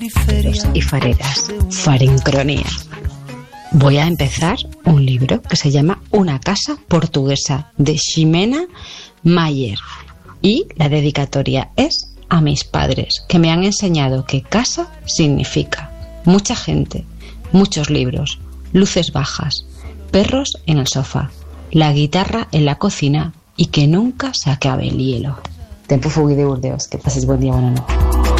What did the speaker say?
y fareras, Farincronía. Voy a empezar un libro que se llama Una casa portuguesa, de Ximena Mayer, y la dedicatoria es a mis padres, que me han enseñado que casa significa mucha gente, muchos libros, luces bajas, perros en el sofá, la guitarra en la cocina y que nunca se acabe el hielo. Tempo Fugui de Burdeos. Que paséis buen día, buena noche.